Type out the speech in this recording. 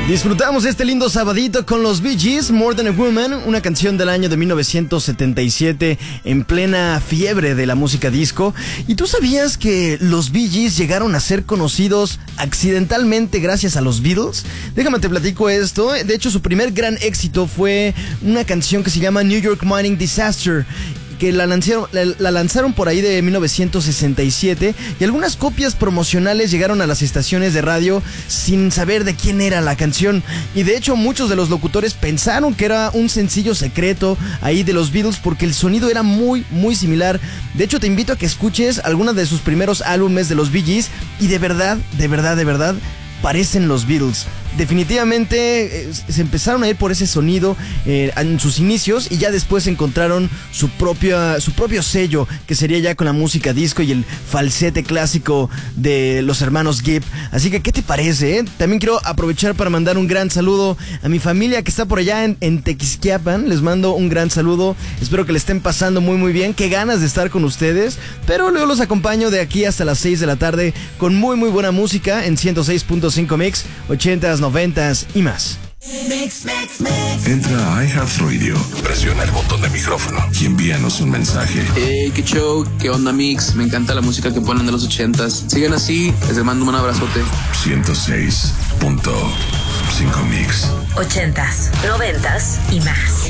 Disfrutamos este lindo sabadito con los Bee Gees, More Than a Woman, una canción del año de 1977 en plena fiebre de la música disco. ¿Y tú sabías que los Bee Gees llegaron a ser conocidos accidentalmente gracias a los Beatles? Déjame te platico esto. De hecho, su primer gran éxito fue una canción que se llama New York Mining Disaster, que la lanzaron por ahí de 1967, y algunas copias promocionales llegaron a las estaciones de radio sin saber de quién era la canción, y de hecho muchos de los locutores pensaron que era un sencillo secreto ahí de los Beatles porque el sonido era muy similar. De hecho, te invito a que escuches algunos de sus primeros álbumes de los Bee Gees y de verdad parecen los Beatles. Definitivamente se empezaron a ir por ese sonido en sus inicios, y ya después encontraron su propio sello, que sería ya con la música disco y el falsete clásico de los hermanos Gibb. Así que, ¿qué te parece? También quiero aprovechar para mandar un gran saludo a mi familia que está por allá en Tequisquiapan. Les mando un gran saludo. Espero que le estén pasando muy bien. Qué ganas de estar con ustedes. Pero luego los acompaño de aquí hasta las 6 de la tarde con muy buena música en 106.5 Mix, 80s, 90s y más. Entra a iHeartRadio, presiona el botón de micrófono y envíanos un mensaje. Hey, qué show, qué onda Mix, me encanta la música que ponen de los 80s. Sigan así, les mando un abrazote. 106.5 Mix. 80s, 90s y más.